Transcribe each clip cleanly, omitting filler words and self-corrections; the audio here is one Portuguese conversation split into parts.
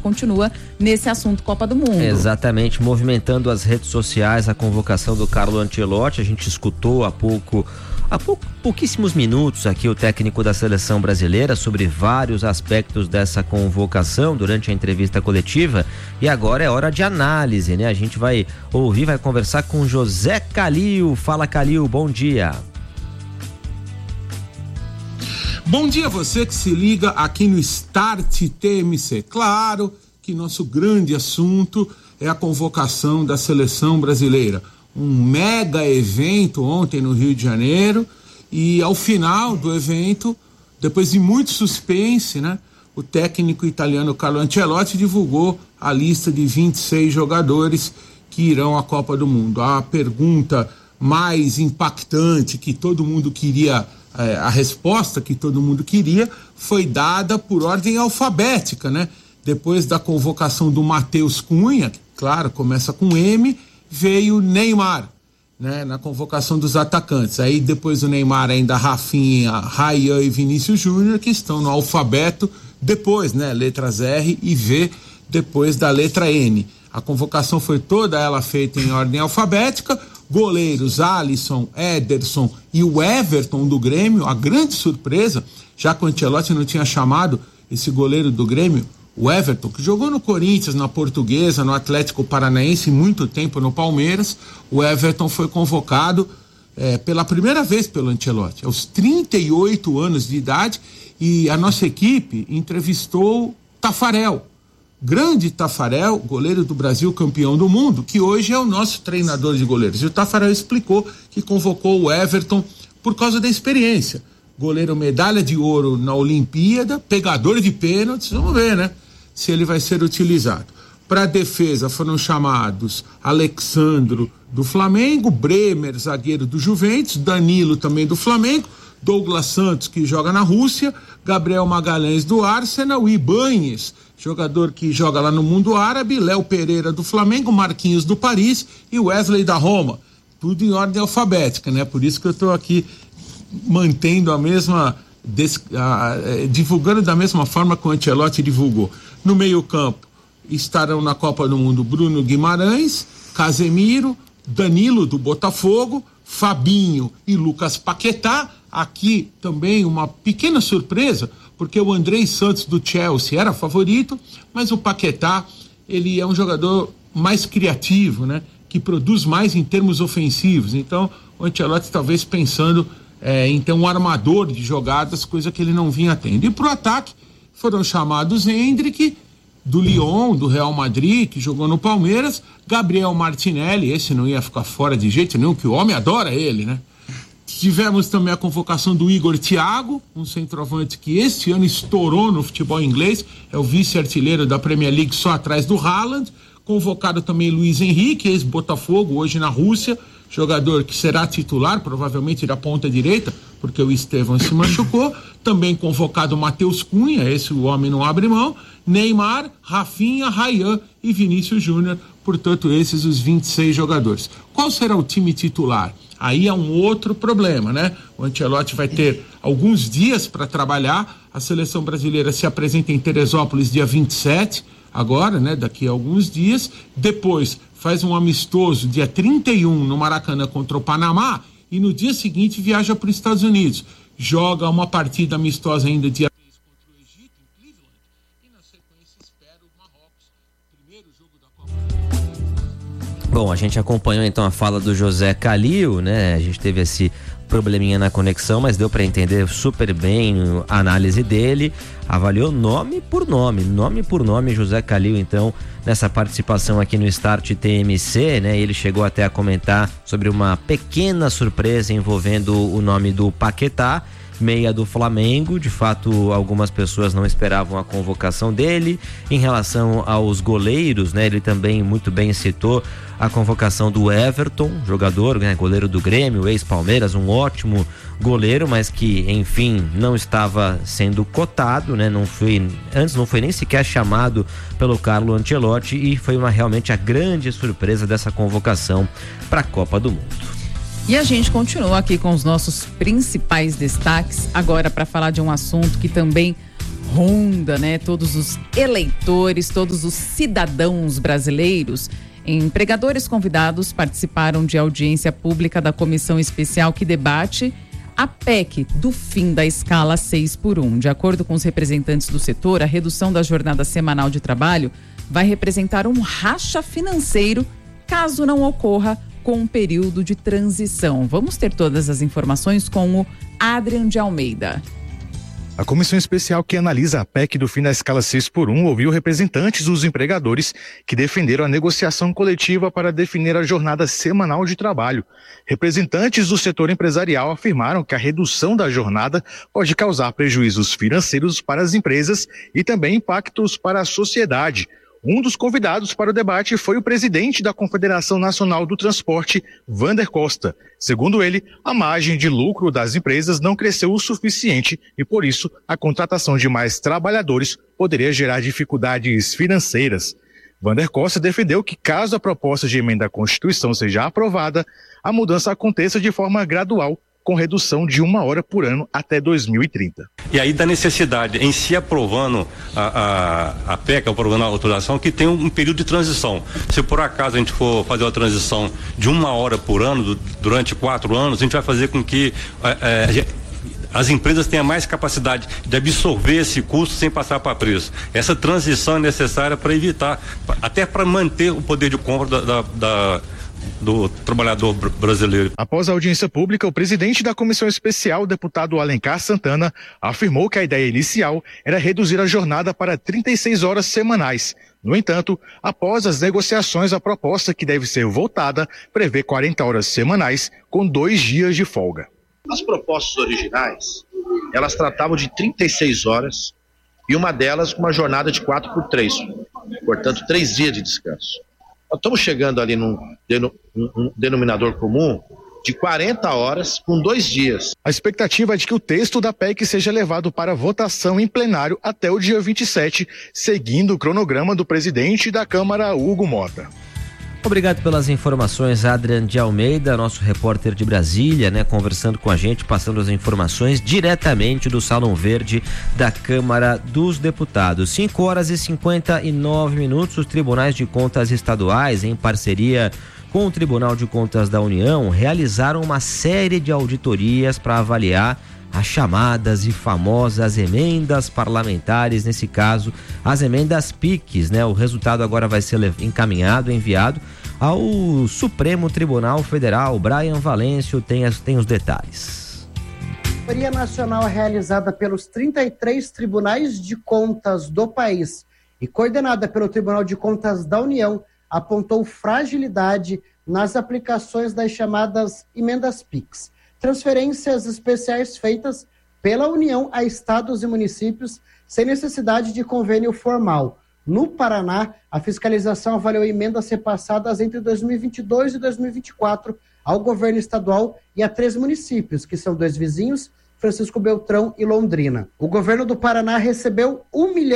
continua nesse assunto Copa do Mundo. Exatamente, movimentando as redes sociais a convocação do Carlo Ancelotti. A gente escutou há pouquíssimos minutos aqui o técnico da seleção brasileira sobre vários aspectos dessa convocação durante a entrevista coletiva, e agora é hora de análise, né? A gente vai conversar com José Calil. Fala, Calil, bom dia. Bom dia a você que se liga aqui no Start TMC. Claro que nosso grande assunto é a convocação da seleção brasileira. Um mega evento ontem no Rio de Janeiro, e ao final do evento, depois de muito suspense, né, o técnico italiano Carlo Ancelotti divulgou a lista de 26 jogadores que irão à Copa do Mundo. A pergunta mais impactante que todo mundo queria, a resposta que todo mundo queria, foi dada por ordem alfabética, né? Depois da convocação do Matheus Cunha, que, claro, começa com M, veio Neymar, né, na convocação dos atacantes. Aí depois do Neymar ainda Rafinha, Rayan e Vinícius Júnior, que estão no alfabeto depois, né, letras R e V depois da letra N. A convocação foi toda ela feita em ordem alfabética. Goleiros Alisson, Ederson e o Everton do Grêmio, a grande surpresa, já que o Ancelotti não tinha chamado esse goleiro do Grêmio, o Everton, que jogou no Corinthians, na Portuguesa, no Atlético Paranaense, muito tempo no Palmeiras. O Everton foi convocado pela primeira vez pelo Ancelotti, aos 38 anos de idade, e a nossa equipe entrevistou Taffarel, grande Taffarel, goleiro do Brasil, campeão do mundo, que hoje é o nosso treinador de goleiros. E o Taffarel explicou que convocou o Everton por causa da experiência. Goleiro medalha de ouro na Olimpíada, pegador de pênaltis, vamos ver, né, se ele vai ser utilizado. Para a defesa foram chamados Alexandro do Flamengo, Bremer, zagueiro do Juventus, Danilo também do Flamengo, Douglas Santos, que joga na Rússia, Gabriel Magalhães do Arsenal, Ibáñez, jogador que joga lá no mundo árabe, Léo Pereira do Flamengo, Marquinhos do Paris e Wesley da Roma. Tudo em ordem alfabética, né? Por isso que eu estou aqui mantendo a mesma, divulgando da mesma forma que o Ancelotti divulgou. No meio-campo estarão na Copa do Mundo Bruno Guimarães, Casemiro, Danilo do Botafogo, Fabinho e Lucas Paquetá. Aqui também uma pequena surpresa, porque o Andrei Santos do Chelsea era favorito, mas o Paquetá, ele é um jogador mais criativo, né? Que produz mais em termos ofensivos. Então o Ancelotti talvez pensando em ter um armador de jogadas, coisa que ele não vinha tendo. E para o ataque foram chamados Hendrick, do Lyon, do Real Madrid, que jogou no Palmeiras, Gabriel Martinelli, esse não ia ficar fora de jeito nenhum, que o homem adora ele, né? Tivemos também a convocação do Igor Thiago, um centroavante que este ano estourou no futebol inglês, é o vice-artilheiro da Premier League só atrás do Haaland. Convocado também Luiz Henrique, ex-Botafogo, hoje na Rússia, jogador que será titular, provavelmente da ponta direita, porque o Estevão se machucou. Também convocado Matheus Cunha, esse o homem não abre mão, Neymar, Rafinha, Rayan e Vinícius Júnior, portanto esses os 26 jogadores. Qual será o time titular? Aí é um outro problema, né? O Ancelotti vai ter alguns dias para trabalhar. A seleção brasileira se apresenta em Teresópolis dia 27, agora, né? Daqui a alguns dias. Depois faz um amistoso dia 31 no Maracanã contra o Panamá e no dia seguinte viaja para os Estados Unidos. Joga uma partida amistosa ainda dia 3 contra o Egito, em Cleveland, e na sequência espera o Marrocos, primeiro jogo da Copa. Bom, a gente acompanhou então a fala do José Calil, né? A gente teve esse probleminha na conexão, mas deu para entender super bem a análise dele. Avaliou nome por nome, José Calil, então, nessa participação aqui no Start TMC, né? Ele chegou até a comentar sobre uma pequena surpresa envolvendo o nome do Paquetá, meia do Flamengo. De fato, algumas pessoas não esperavam a convocação dele. Em relação aos goleiros, né, ele também muito bem citou a convocação do Everton, jogador, né, goleiro do Grêmio, ex-Palmeiras, um ótimo goleiro, mas que, enfim, não estava sendo cotado, né, não foi nem sequer chamado pelo Carlo Ancelotti, e foi realmente a grande surpresa dessa convocação para a Copa do Mundo. E a gente continua aqui com os nossos principais destaques, agora para falar de um assunto que também ronda, né? Todos os eleitores, todos os cidadãos brasileiros. Empregadores convidados participaram de audiência pública da comissão especial que debate a PEC do fim da escala 6x1. De acordo com os representantes do setor, a redução da jornada semanal de trabalho vai representar um racha financeiro caso não ocorra com um período de transição. Vamos ter todas as informações com o Adrian de Almeida. A comissão especial que analisa a PEC do fim da escala 6x1 ouviu representantes dos empregadores que defenderam a negociação coletiva para definir a jornada semanal de trabalho. Representantes do setor empresarial afirmaram que a redução da jornada pode causar prejuízos financeiros para as empresas e também impactos para a sociedade. Um dos convidados para o debate foi o presidente da Confederação Nacional do Transporte, Wander Costa. Segundo ele, a margem de lucro das empresas não cresceu o suficiente e, por isso, a contratação de mais trabalhadores poderia gerar dificuldades financeiras. Wander Costa defendeu que, caso a proposta de emenda à Constituição seja aprovada, a mudança aconteça de forma gradual, com redução de 1 hora por ano até 2030. E aí da necessidade, em si aprovando a PEC, aprovando a autorização, que tem um período de transição. Se por acaso a gente for fazer uma transição de 1 hora por ano, durante 4 anos, a gente vai fazer com que as empresas tenham mais capacidade de absorver esse custo sem passar para preço. Essa transição é necessária para evitar, até para manter o poder de compra do trabalhador brasileiro. Após a audiência pública, o presidente da comissão especial, o deputado Alencar Santana, afirmou que a ideia inicial era reduzir a jornada para 36 horas semanais. No entanto, após as negociações, a proposta que deve ser votada prevê 40 horas semanais com 2 dias de folga. As propostas originais, elas tratavam de 36 horas e uma delas com uma jornada de 4x3, portanto 3 dias de descanso. Nós estamos chegando ali num denominador comum de 40 horas com 2 dias. A expectativa é de que o texto da PEC seja levado para votação em plenário até o dia 27, seguindo o cronograma do presidente da Câmara, Hugo Mota. Obrigado pelas informações, Adrian de Almeida, nosso repórter de Brasília, conversando com a gente, passando as informações diretamente do Salão Verde da Câmara dos Deputados. 5 horas e 59 minutos, os tribunais de contas estaduais, em parceria com o Tribunal de Contas da União, realizaram uma série de auditorias para avaliar as chamadas e famosas emendas parlamentares, nesse caso, as emendas PICs, O resultado agora vai ser enviado ao Supremo Tribunal Federal. Brian Valêncio tem os detalhes. A auditoria nacional realizada pelos 33 tribunais de contas do país e coordenada pelo Tribunal de Contas da União apontou fragilidade nas aplicações das chamadas emendas PICs. Transferências especiais feitas pela União a estados e municípios sem necessidade de convênio formal. No Paraná, a fiscalização avaliou emendas repassadas entre 2022 e 2024 ao governo estadual e a 3 municípios, que são 2 vizinhos, Francisco Beltrão e Londrina. O governo do Paraná recebeu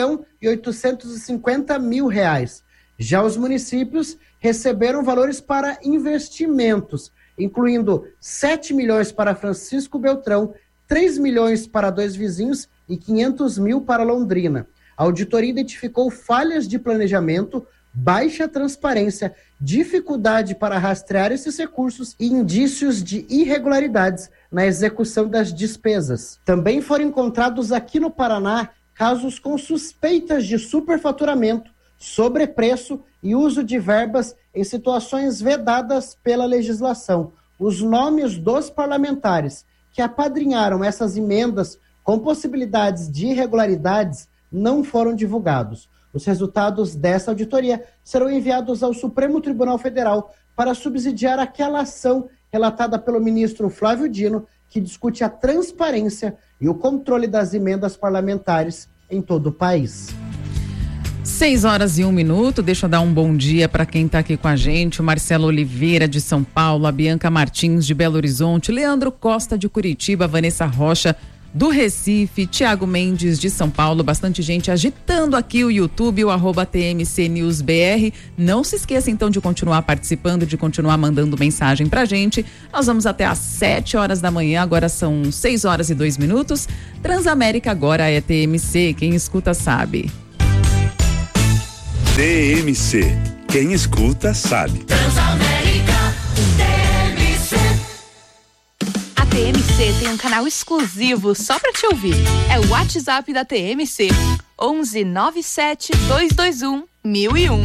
R$1.850.000. Já os municípios receberam valores para investimentos, incluindo 7 milhões para Francisco Beltrão, 3 milhões para 2 vizinhos e 500 mil para Londrina. A auditoria identificou falhas de planejamento, baixa transparência, dificuldade para rastrear esses recursos e indícios de irregularidades na execução das despesas. Também foram encontrados aqui no Paraná casos com suspeitas de superfaturamento, sobrepreço e uso de verbas em situações vedadas pela legislação. Os nomes dos parlamentares que apadrinharam essas emendas com possibilidades de irregularidades não foram divulgados. Os resultados dessa auditoria serão enviados ao Supremo Tribunal Federal para subsidiar aquela ação relatada pelo ministro Flávio Dino, que discute a transparência e o controle das emendas parlamentares em todo o país. 6 horas e 1 minuto, deixa eu dar um bom dia para quem está aqui com a gente, o Marcelo Oliveira de São Paulo, a Bianca Martins de Belo Horizonte, Leandro Costa de Curitiba, Vanessa Rocha do Recife, Tiago Mendes de São Paulo, bastante gente agitando aqui o YouTube, o @TMCNewsBR. Não se esqueça então de continuar participando, de continuar mandando mensagem pra gente. Nós vamos até às 7 horas da manhã, agora são 6 horas e 2 minutos. Transamérica agora é TMC, quem escuta sabe. TMC, quem escuta sabe. Transamérica, TMC. A TMC tem um canal exclusivo só pra te ouvir. É o WhatsApp da TMC, 11 97 221 1001.